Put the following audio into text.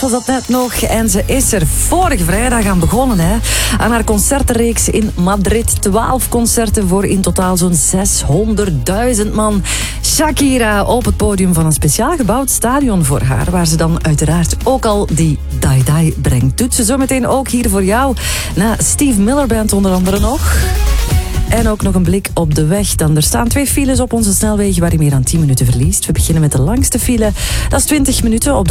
Was dat net nog en ze is er vorige vrijdag aan begonnen hè, aan haar concertenreeks in Madrid. 12 concerten voor in totaal zo'n 600.000 man. Shakira op het podium van een speciaal gebouwd stadion voor haar, waar ze dan uiteraard ook al die Dai Dai brengt. Doet ze zometeen ook hier voor jou. Na Steve Miller Band onder andere nog. En ook nog een blik op de weg. Dan er staan 2 files op onze snelwegen waar je meer dan 10 minuten verliest. We beginnen met de langste file. Dat is 20 minuten op de